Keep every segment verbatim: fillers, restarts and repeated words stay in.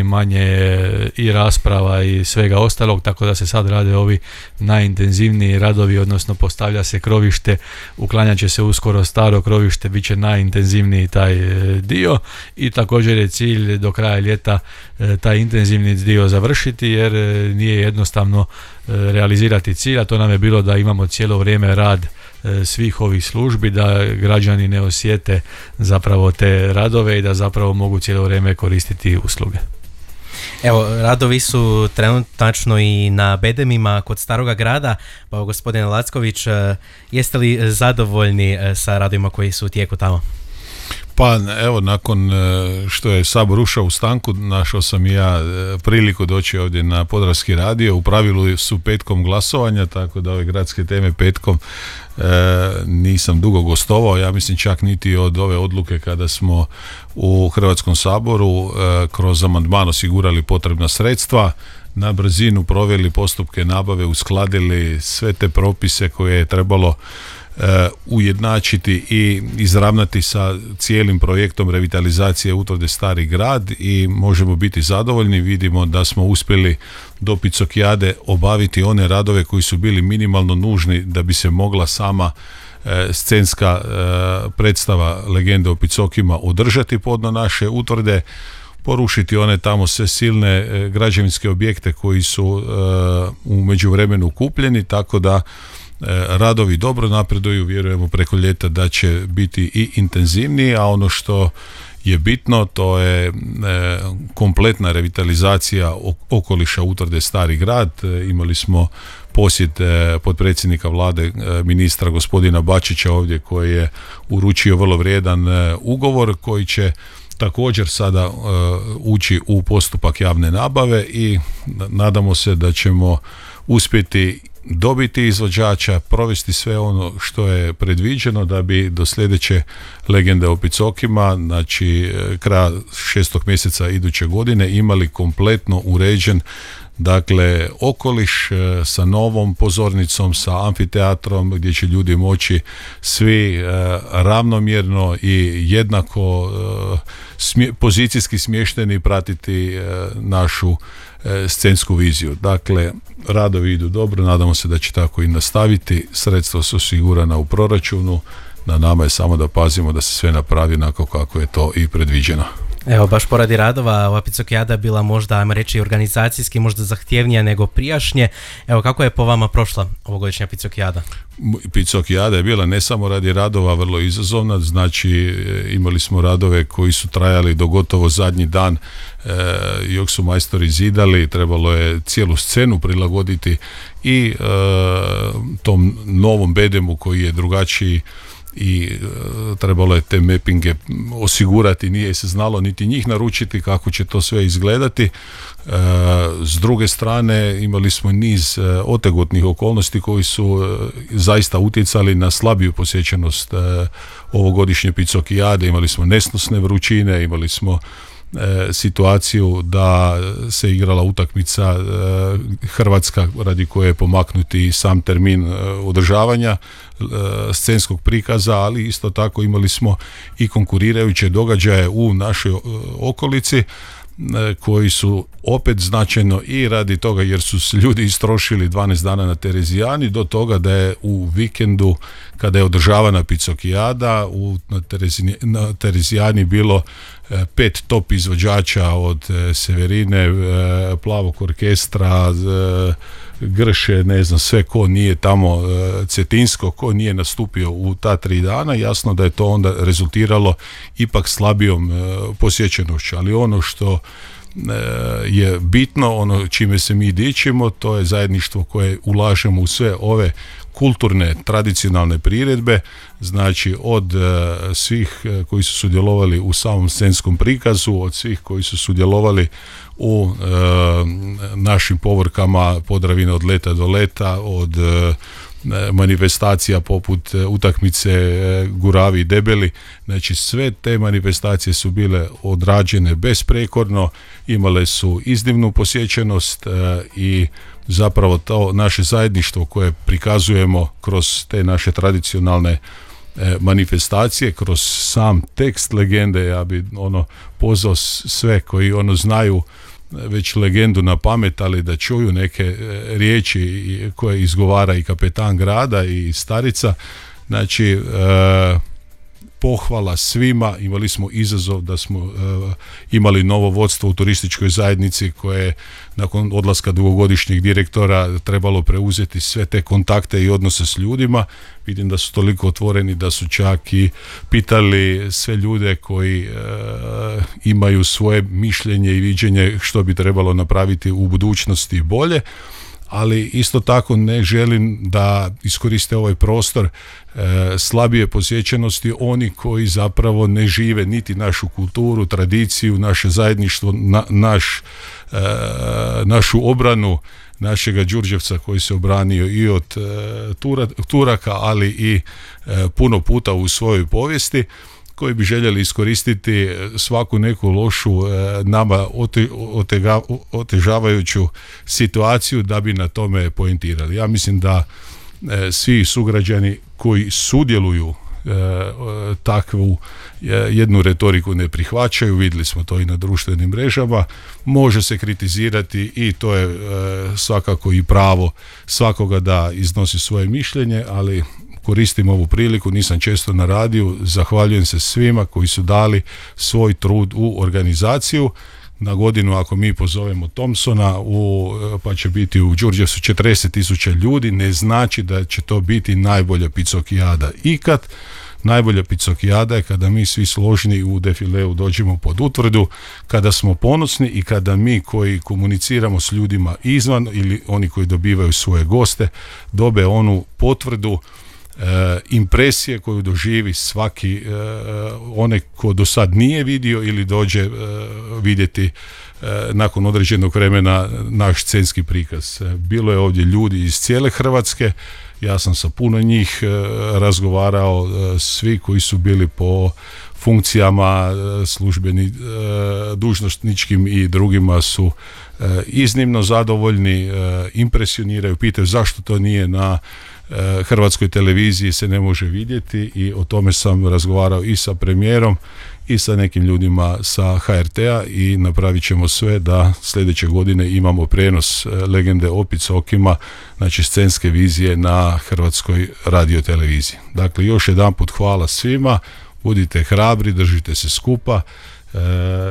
manje i rasprava i svega ostalog, tako da se sad rade ovi najintenzivniji radovi, odnosno postavlja se krovište, uklanjat će se uskoro staro krovište, bit će najintenzivniji taj dio i također je cilj do kraja ljeta taj intenzivni dio završiti, jer nije jednostavno realizirati cilj, a to nam je bilo da imamo cijelo vrijeme rad svih ovih službi, da građani ne osjete zapravo te radove i da zapravo mogu cijelo vrijeme koristiti usluge. Evo, radovi su trenutačno i na bedemima kod Staroga grada, pa gospodine Lacković, jeste li zadovoljni sa radovima koji su u tijeku tamo? Pa evo, nakon što je Sabor ušao u stanku, našao sam i ja priliku doći ovdje na Podravski radio. U pravilu su petkom glasovanja, tako da ove gradske teme petkom e, nisam dugo gostovao, ja mislim čak niti od ove odluke kada smo u Hrvatskom saboru e, kroz amandman osigurali potrebna sredstva, na brzinu proveli postupke nabave, uskladili sve te propise koje je trebalo Uh, ujednačiti i izravnati sa cijelim projektom revitalizacije utvrde Stari grad i možemo biti zadovoljni. Vidimo da smo uspjeli do Picokijade obaviti one radove koji su bili minimalno nužni da bi se mogla sama uh, scenska uh, predstava Legende o Picokima održati podno naše utvrde, porušiti one tamo sve silne uh, građevinske objekte koji su uh, u međuvremenu kupljeni, tako da radovi dobro napreduju, vjerujemo preko ljeta da će biti i intenzivniji, a ono što je bitno to je e, kompletna revitalizacija okoliša utvrde Stari grad. E, imali smo posjet e, potpredsjednika vlade e, ministra gospodina Bačića ovdje koji je uručio vrlo vrijedan e, ugovor koji će također sada e, ući u postupak javne nabave i nadamo se da ćemo uspjeti dobiti izvođača, provesti sve ono što je predviđeno da bi do sljedeće Legende o Picokima, znači kraja šestog mjeseca iduće godine, imali kompletno uređen dakle okoliš sa novom pozornicom, sa amfiteatrom gdje će ljudi moći svi e, ravnomjerno i jednako e, smje, pozicijski smješteni pratiti e, našu e, scensku viziju. Dakle, radovi idu dobro, nadamo se da će tako i nastaviti, sredstva su osigurana u proračunu, na nama je samo da pazimo da se sve napravi onako kako je to i predviđeno. Evo, baš poradi radova, ova Picokijada bila možda, ajmo reći, organizacijski možda zahtjevnija nego prijašnje. Evo, kako je po vama prošla ovogodišnja Picokijada? Picokijada je bila ne samo radi radova vrlo izazovna, znači imali smo radove koji su trajali do gotovo zadnji dan, e, jok su majstori zidali, trebalo je cijelu scenu prilagoditi i e, tom novom bedemu koji je drugačiji i e, trebalo je te mappinge osigurati, nije se znalo niti njih naručiti kako će to sve izgledati. E, s druge strane imali smo niz e, otegotnih okolnosti koji su e, zaista utjecali na slabiju posjećenost e, ovogodišnje Picokijade. Imali smo nesnosne vrućine, imali smo E, situaciju da se igrala utakmica e, Hrvatska radi koje je pomaknuti sam termin e, održavanja e, scenskog prikaza, ali isto tako imali smo i konkurirajuće događaje u našoj e, okolici e, koji su opet značajno i radi toga jer su ljudi istrošili dvanaest dana na Terezijani do toga da je u vikendu kada je održavana Picokijada u, na, Terezi, na Terezijani bilo e, pet top izvođača od e, Severine, e, Plavog orkestra, e, Grše, ne znam, sve ko nije tamo, e, Cetinsko, ko nije nastupio u ta tri dana, jasno da je to onda rezultiralo ipak slabijom e, posjećenošću, ali ono što je bitno, ono čime se mi dičimo, to je zajedništvo koje ulažemo u sve ove kulturne, tradicionalne priredbe, znači od uh, svih uh, koji su sudjelovali u samom scenskom prikazu, od svih koji su sudjelovali u uh, našim povorkama Podravine od leta do leta, od uh, manifestacija poput utakmice Guravi i Debeli, znači sve te manifestacije su bile odrađene besprekorno, imale su iznimnu posjećenost e, i zapravo to naše zajedništvo koje prikazujemo kroz te naše tradicionalne e, manifestacije, kroz sam tekst legende, ja bi ono pozvao sve koji ono znaju već legendu na pamet, ali da čuju neke riječi koje izgovara i kapetan grada i starica. Znači, e, pohvala svima, imali smo izazov da smo e, imali novo vodstvo u turističkoj zajednici koje nakon odlaska dugogodišnjeg direktora trebalo preuzeti sve te kontakte i odnose s ljudima. Vidim da su toliko otvoreni da su čak i pitali sve ljude koji e, imaju svoje mišljenje i viđenje što bi trebalo napraviti u budućnosti bolje. Ali isto tako ne želim da iskoriste ovaj prostor e, slabije posjećenosti oni koji zapravo ne žive niti našu kulturu, tradiciju, naše zajedništvo, na, naš, e, našu obranu našega Đurđevca koji se obranio i od e, tura, Turaka, ali i e, puno puta u svojoj povijesti, koji bi željeli iskoristiti svaku neku lošu e, nama ote, otega, otežavajuću situaciju da bi na tome poentirali. Ja mislim da e, svi sugrađani koji sudjeluju e, takvu e, jednu retoriku ne prihvaćaju, vidjeli smo to i na društvenim mrežama, može se kritizirati i to je e, svakako i pravo svakoga da iznosi svoje mišljenje, ali koristim ovu priliku, nisam često na radiju, zahvaljujem se svima koji su dali svoj trud u organizaciju. Na godinu ako mi pozovemo Thompsona u, pa će biti u Đurđevcu četrdeset tisuća ljudi, ne znači da će to biti najbolja picokijada ikad. Najbolja picokijada je kada mi svi složni u defileu dođemo pod utvrdu, kada smo ponosni i kada mi koji komuniciramo s ljudima izvan ili oni koji dobivaju svoje goste dobe onu potvrdu E, impresije koju doživi svaki e, onaj ko do sad nije vidio ili dođe e, vidjeti e, nakon određenog vremena naš scenski prikaz. E, bilo je ovdje ljudi iz cijele Hrvatske, ja sam sa puno njih e, razgovarao, e, svi koji su bili po funkcijama e, službeni, e, dužnosničkim i drugima su e, iznimno zadovoljni, e, impresioniraju, pitaju zašto to nije na Hrvatskoj televiziji se ne može vidjeti i o tome sam razgovarao i sa premijerom i sa nekim ljudima sa H R T-a i napravit ćemo sve da sljedeće godine imamo prijenos legende o Picokima, znači scenske vizije na Hrvatskoj radioteleviziji. Dakle, još jedan put hvala svima, budite hrabri, držite se skupa, e,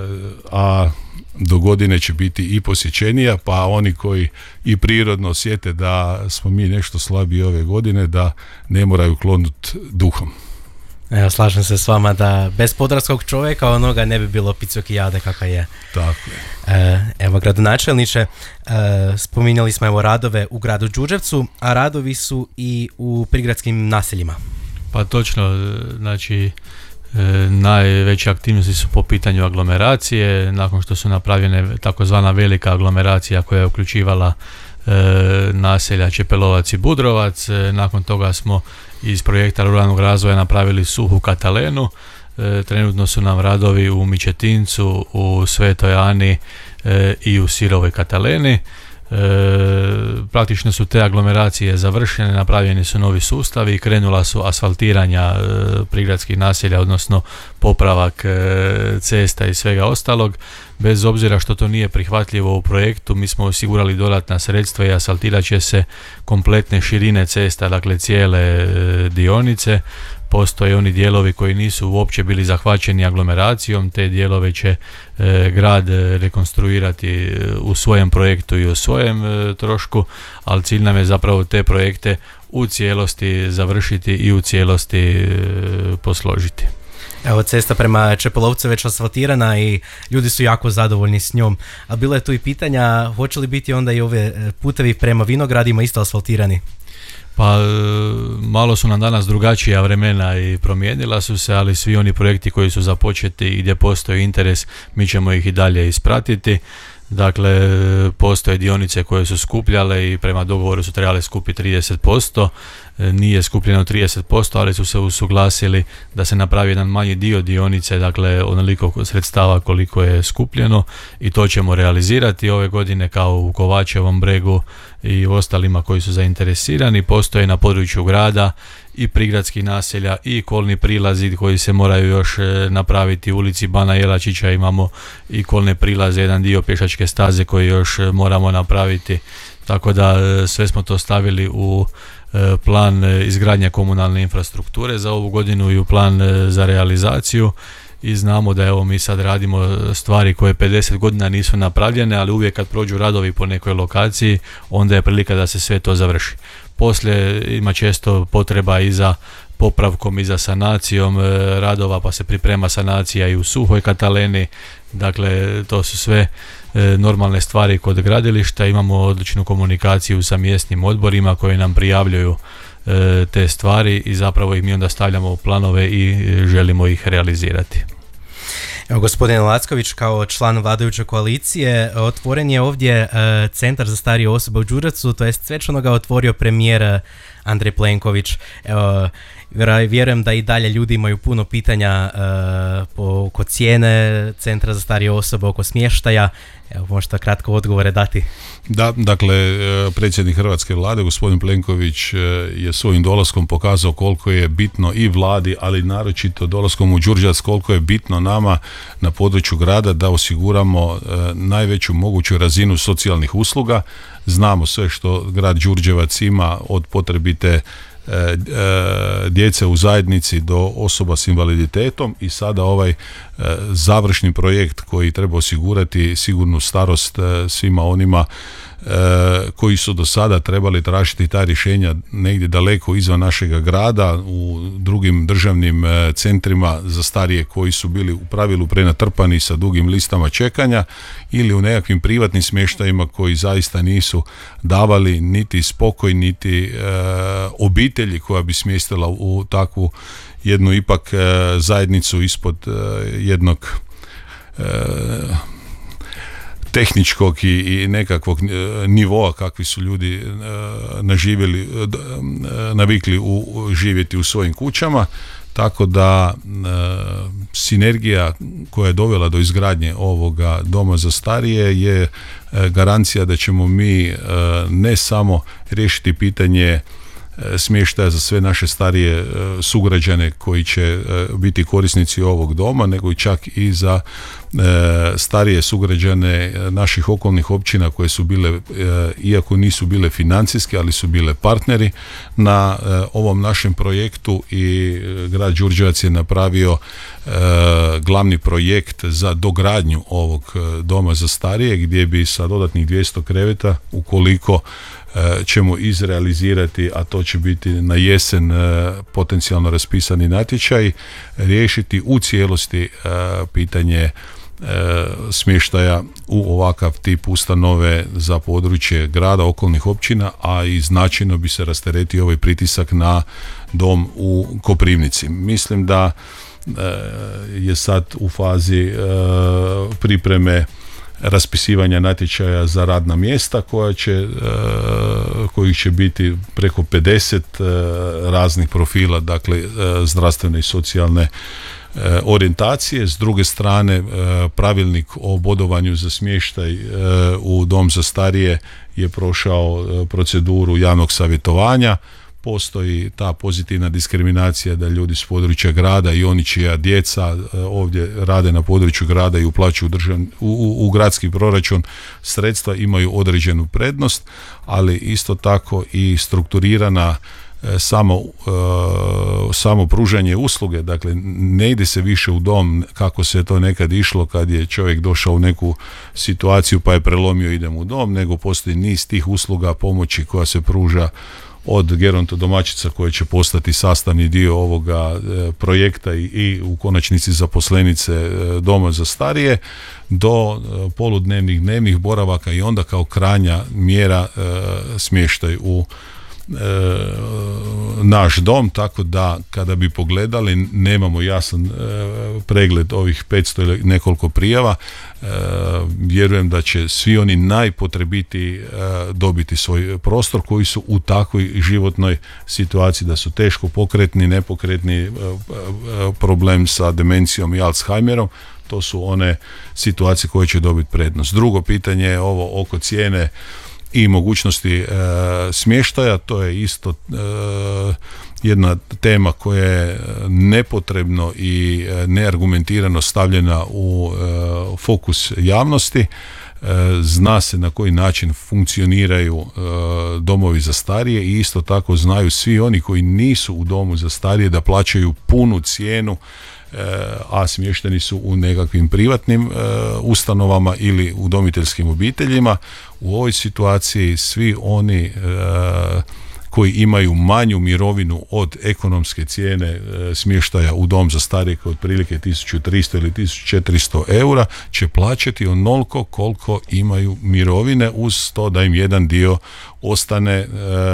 a do godine će biti i posjećenija, pa oni koji i prirodno osjete da smo mi nešto slabiji ove godine, da ne moraju klonuti duhom. Evo, slažem se s vama da bez podravskog čovjeka onoga ne bi bilo picokijade kakva je. Tako je. E, evo, gradonačelniče, e, spominjali smo evo radove u gradu Đurđevcu, a radovi su i u prigradskim naseljima. Pa točno, znači E, najveće aktivnosti su po pitanju aglomeracije, nakon što su napravljene takozvana velika aglomeracija koja je uključivala e, naselja Čepelovac i Budrovac. E, nakon toga smo iz projekta ruralnog razvoja napravili suhu Katalenu. E, trenutno su nam radovi u Mičetincu, u Svetoj Ani e, i u Sirovoj Kataleni. E, praktično su te aglomeracije završene, napravljeni su novi sustavi i krenula su asfaltiranja e, prigradskih naselja, odnosno popravak e, cesta i svega ostalog. Bez obzira što to nije prihvatljivo u projektu, mi smo osigurali dodatna sredstva i asfaltirat će se kompletne širine cesta, dakle cijele e, dionice. Postoje oni dijelovi koji nisu uopće bili zahvaćeni aglomeracijom, te dijelove će e, grad rekonstruirati u svojem projektu i u svojem e, trošku, ali cilj nam je zapravo te projekte u cijelosti završiti i u cijelosti e, posložiti. Evo, cesta prema Čepelovcu je već asfaltirana i ljudi su jako zadovoljni s njom, a bilo je tu i pitanja hoće li biti onda i ove putevi prema vinogradima isto asfaltirani? Pa malo su nam danas drugačija vremena i promijenila su se, ali svi oni projekti koji su započeti i gdje postoji interes, mi ćemo ih i dalje ispratiti. Dakle, postoje dionice koje su skupljale i prema dogovoru su trebale skupiti trideset posto, nije skupljeno trideset posto, ali su se usuglasili da se napravi jedan manji dio dionice, dakle onoliko sredstava koliko je skupljeno, i to ćemo realizirati ove godine kao u Kovačevom bregu i ostalima koji su zainteresirani. Postoje na području grada i prigradskih naselja i kolni prilazi koji se moraju još napraviti. U ulici Bana Jelačića imamo i kolne prilaze, jedan dio pješačke staze koji još moramo napraviti, tako da sve smo to stavili u plan izgradnje komunalne infrastrukture za ovu godinu i u plan za realizaciju. I znamo da evo mi sad radimo stvari koje pedeset godina nisu napravljene, ali uvijek kad prođu radovi po nekoj lokaciji, onda je prilika da se sve to završi. Poslije ima često potreba i za popravkom i za sanacijom radova, pa se priprema sanacija i u Suhoj Kataleni. Dakle, to su sve normalne stvari kod gradilišta. Imamo odličnu komunikaciju sa mjesnim odborima koji nam prijavljuju te stvari i zapravo ih mi onda stavljamo u planove i želimo ih realizirati. Evo, gospodin Lacković, kao član vladajuće koalicije, otvoren je ovdje e, centar za starije osobe u Đurđevcu, to jest svečano ga otvorio premijer Andrej Plenković. Evo, vjerujem da i dalje ljudi imaju puno pitanja e, po, oko cijene centra za starije osobe, oko smještaja. Evo, možete kratko odgovore dati. Da, dakle, predsjednik Hrvatske vlade, gospodin Plenković, je svojim dolaskom pokazao koliko je bitno i vladi, ali naročito dolaskom u Đurđevac, koliko je bitno nama na području grada da osiguramo najveću moguću razinu socijalnih usluga. Znamo sve što grad Đurđevac ima, od potrebite djece u zajednici do osoba s invaliditetom, i sada ovaj završni projekt koji treba osigurati sigurnu starost svima onima koji su do sada trebali tražiti ta rješenja negdje daleko izvan našega grada, u drugim državnim centrima za starije koji su bili u pravilu prenatrpani sa dugim listama čekanja, ili u nekakvim privatnim smještajima koji zaista nisu davali niti spokoj, niti e, obitelji koja bi smjestila u takvu jednu ipak e, zajednicu ispod e, jednog e, tehničkog i, i nekakvog nivoa kakvi su ljudi e, naživjeli, e, navikli u, živjeti u svojim kućama. Tako da e, sinergija koja je dovela do izgradnje ovoga doma za starije je e, garancija da ćemo mi e, ne samo riješiti pitanje smještaja za sve naše starije sugrađane koji će biti korisnici ovog doma, nego i čak i za starije sugrađane naših okolnih općina koje su bile, iako nisu bile financijske, ali su bile partneri na ovom našem projektu, i grad Đurđevac je napravio glavni projekt za dogradnju ovog doma za starije, gdje bi sa dodatnih dvjesto kreveta, ukoliko ćemo izrealizirati, a to će biti na jesen potencijalno raspisani natječaj, riješiti u cijelosti pitanje smještaja u ovakav tip ustanove za područje grada, okolnih općina, a i značajno bi se rasteretio ovaj pritisak na dom u Koprivnici. Mislim da je sad u fazi pripreme raspisivanja natječaja za radna mjesta koja će, kojih će biti preko pedeset raznih profila, dakle zdravstvene i socijalne orijentacije. S druge strane, pravilnik o bodovanju za smještaj u dom za starije je prošao proceduru javnog savjetovanja. Postoji ta pozitivna diskriminacija da ljudi s područja grada i oni čija djeca ovdje rade na području grada i uplaćuju držav, u, u, u gradski proračun sredstva, imaju određenu prednost, ali isto tako i strukturirana samo, samo pružanje usluge. Dakle, ne ide se više u dom kako se to nekad išlo kad je čovjek došao u neku situaciju pa je prelomio idem u dom, nego postoji niz tih usluga pomoći koja se pruža od gerontodomaćica koje će postati sastavni dio ovoga e, projekta i, i u konačnici zaposlenice e, doma za starije, do e, poludnevnih, dnevnih boravaka i onda kao krajnja mjera e, smještaj u E, naš dom. Tako da kada bi pogledali, nemamo jasan e, pregled ovih petsto ili nekoliko prijava. E, vjerujem da će svi oni najpotrebitiji e, dobiti svoj prostor, koji su u takvoj životnoj situaciji da su teško pokretni, nepokretni, e, e, problem sa demencijom i Alzheimerom. To su one situacije koje će dobiti prednost. Drugo pitanje je ovo oko cijene i mogućnosti e, smještaja. To je isto e, jedna tema koja je nepotrebno i neargumentirano stavljena u fokus javnosti. Zna se na koji način funkcioniraju domovi za starije i isto tako znaju svi oni koji nisu u domu za starije da plaćaju punu cijenu, a smješteni su u nekakvim privatnim ustanovama ili udomiteljskim obiteljima. U ovoj situaciji svi oni koji imaju manju mirovinu od ekonomske cijene e, smještaja u dom za starije koji otprilike tisuću tristo ili tisuću četiristo eura će plaćati onoliko koliko imaju mirovine, uz to da im jedan dio ostane e,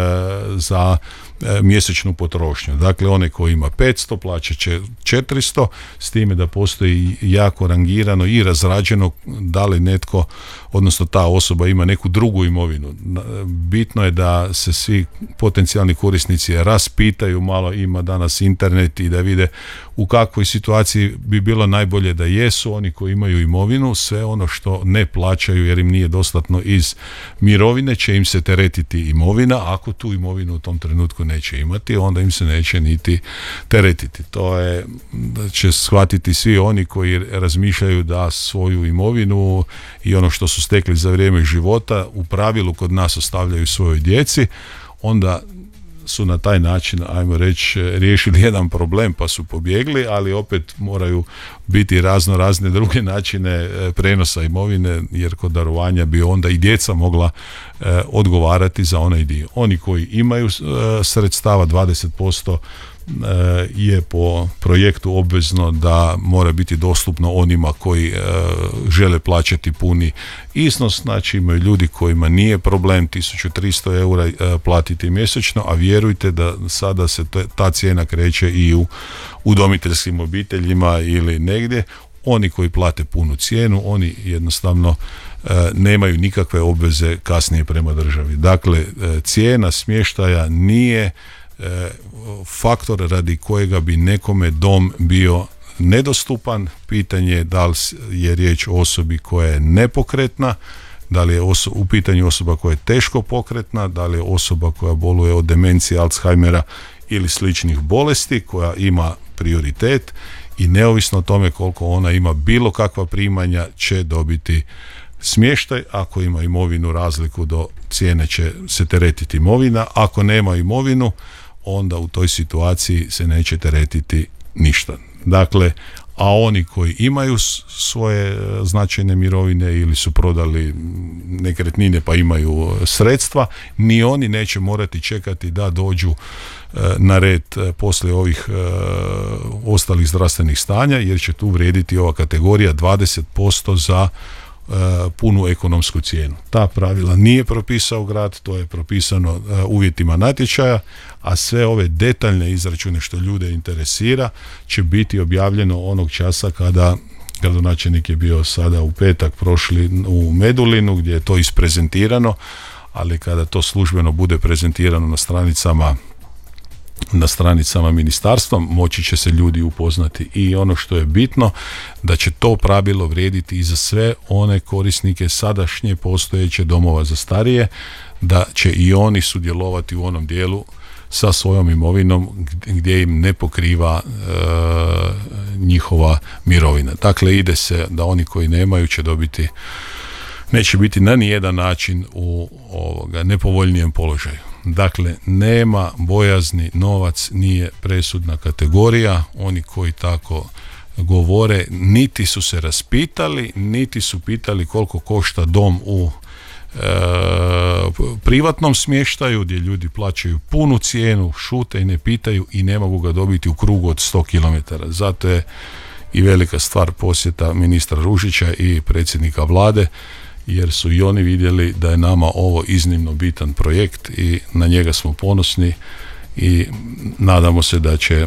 za e, mjesečnu potrošnju. Dakle, onaj koji ima petsto plaćat će četiristo, s time da postoji jako rangirano i razrađeno da li netko, odnosno ta osoba ima neku drugu imovinu. Bitno je da se svi potencijalni korisnici raspitaju, malo ima danas internet i da vide u kakvoj situaciji bi bilo najbolje da jesu oni koji imaju imovinu. Sve ono što ne plaćaju jer im nije dostatno iz mirovine će im se teretiti imovina. Ako tu imovinu u tom trenutku neće imati, onda im se neće niti teretiti. To je, da će shvatiti svi oni koji razmišljaju da svoju imovinu i ono što su stekli za vrijeme života u pravilu kod nas ostavljaju svojoj djeci, onda su na taj način, ajmo reći, riješili jedan problem pa su pobjegli, ali opet moraju biti razno razne druge načine prenosa imovine, jer kod darovanja bi onda i djeca mogla eh, odgovarati za onaj dio. Oni koji imaju eh, sredstava, dvadeset posto je po projektu obvezno da mora biti dostupno onima koji e, žele plaćati puni iznos. Znači imaju ljudi kojima nije problem tisuću tristo eura e, platiti mjesečno, a vjerujte da sada se te, ta cijena kreće i u udomiteljskim obiteljima ili negdje. Oni koji plate punu cijenu, oni jednostavno e, nemaju nikakve obveze kasnije prema državi. Dakle, e, cijena smještaja nije faktor radi kojega bi nekome dom bio nedostupan. Pitanje je da li je riječ o osobi koja je nepokretna, da li je oso- u pitanju osoba koja je teško pokretna, da li je osoba koja boluje od demencije, Alzheimera ili sličnih bolesti, koja ima prioritet i neovisno o tome koliko ona ima bilo kakva primanja će dobiti smještaj. Ako ima imovinu, razliku do cijene će se teretiti imovina. Ako nema imovinu, onda u toj situaciji se neće teretiti ništa. Dakle, a oni koji imaju svoje značajne mirovine ili su prodali nekretnine pa imaju sredstva, ni oni neće morati čekati da dođu na red poslije ovih ostalih zdravstvenih stanja, jer će tu vrijediti ova kategorija dvadeset posto za punu ekonomsku cijenu. Ta pravila nije propisao grad, to je propisano uvjetima natječaja, a sve ove detaljne izračune što ljude interesira će biti objavljeno onog časa kada gradonačelnik je bio sada u petak prošli u Medulinu gdje je to isprezentirano, ali kada to službeno bude prezentirano na stranicama na stranicama ministarstva, moći će se ljudi upoznati. I ono što je bitno, da će to pravilo vrijediti i za sve one korisnike sadašnje postojeće domova za starije, da će i oni sudjelovati u onom dijelu sa svojom imovinom gdje im ne pokriva e, njihova mirovina. Dakle, ide se da oni koji nemaju će dobiti, neće biti na nijedan način u ovoga nepovoljnijem položaju. Dakle, nema bojazni, novac nije presudna kategorija. Oni koji tako govore niti su se raspitali, niti su pitali koliko košta dom u e, privatnom smještaju gdje ljudi plaćaju punu cijenu, šute i ne pitaju i ne mogu ga dobiti u krugu od sto kilometara. Zato je i velika stvar posjeta ministra Ružića i predsjednika vlade, jer su i oni vidjeli da je nama ovo iznimno bitan projekt i na njega smo ponosni i nadamo se da će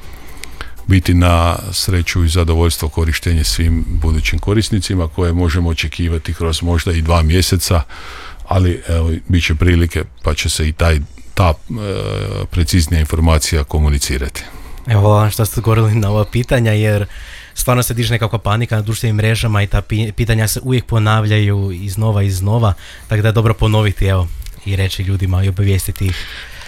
biti na sreću i zadovoljstvo korištenje svim budućim korisnicima koje možemo očekivati kroz možda i dva mjeseca, ali evo, bit će prilike pa će se i taj, ta e, preciznija informacija komunicirati. Evo, hvala što ste govorili na ova pitanja, jer stvarno se diže nekakva panika na društvenim mrežama i ta pitanja se uvijek ponavljaju iznova i iznova, tako da je dobro ponoviti, evo, i reći ljudima i obavijestiti ih.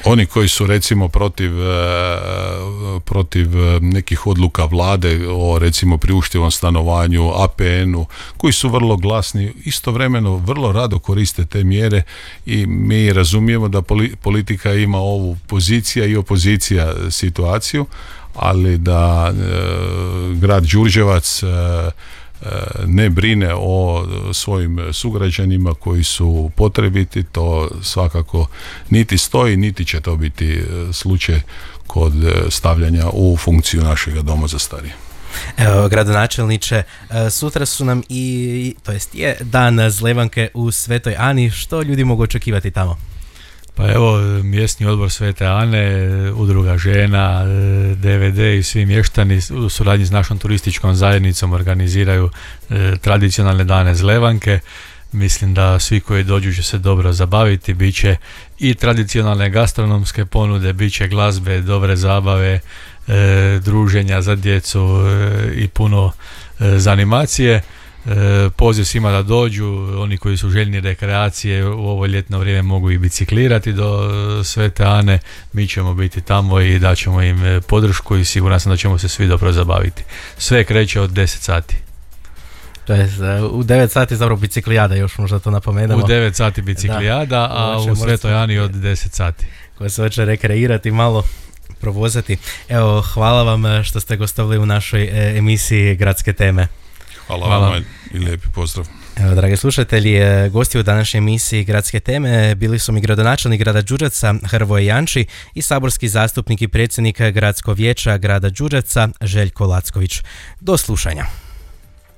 Oni koji su recimo protiv, protiv nekih odluka vlade o recimo priuštivom stanovanju, A P N-u, koji su vrlo glasni, istovremeno vrlo rado koriste te mjere i mi razumijemo da politika ima ovu pozicija i opozicija situaciju, ali da e, grad Đurđevac e, ne brine o svojim sugrađanima koji su potrebiti, to svakako niti stoji, niti će to biti slučaj kod stavljanja u funkciju našega doma za starije. Evo, gradonačelniče, sutra su nam i, to jest je dan Zlevanke u Svetoj Ani, što ljudi mogu očekivati tamo? Pa evo, mjesni odbor Svete Ane, udruga žena, D V D i svi mještani u suradnji s našom turističkom zajednicom organiziraju e, tradicionalne dane Zlevanke. Mislim da svi koji dođu će se dobro zabaviti, bit će i tradicionalne gastronomske ponude, bit će glazbe, dobre zabave, e, druženja za djecu e, i puno e, za animacije. E, poziv svima da dođu, oni koji su željni rekreacije u ovo ljetno vrijeme mogu i biciklirati do Svete Ane, mi ćemo biti tamo i daćemo im podršku i siguran sam da ćemo se svi dobro zabaviti. Sve kreće od deset sati. To je u devet sati zapravo biciklijada, još možda to napomenemo. U devet sati biciklijada, da, a u Svetoj Ani od deset sati. Koja se hoće rekreirati malo, provozati. Evo, hvala vam što ste gostovali u našoj emisiji Gradske teme. Hvala, Hvala vam i lijepi pozdrav. Evo, dragi slušatelji, gosti u današnjoj emisiji Gradske teme bili su mi gradonačelnik grada Đurđevca Hrvoje Janči i saborski zastupnik i predsjednik Gradskog vijeća grada Đurđevca Željko Lacković. Do slušanja.